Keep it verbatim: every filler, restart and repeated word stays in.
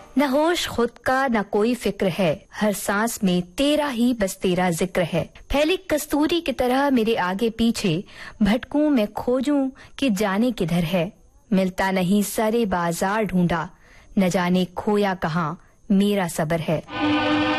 न होश खुद का न कोई फिक्र है, हर सांस में तेरा ही बस तेरा जिक्र है। फैली कस्तूरी की तरह मेरे आगे पीछे भटकूं मैं खोजूं कि जाने किधर है। मिलता नहीं सारे बाजार ढूंढा, न जाने खोया कहाँ मेरा सबर है।